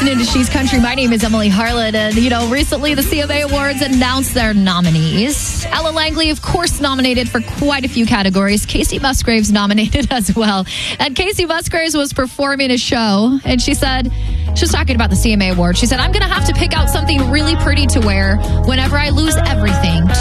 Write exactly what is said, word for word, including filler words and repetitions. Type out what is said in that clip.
listening to She's Country. My name is Emily Harlan, and, you know, recently the C M A Awards announced their nominees. Ella Langley, of course, nominated for quite a few categories. Casey Musgraves nominated as well. And Casey Musgraves was performing a show, and she said, she was talking about the C M A Awards. She said, I'm going to have to pick out something really pretty to wear whenever I lose everything.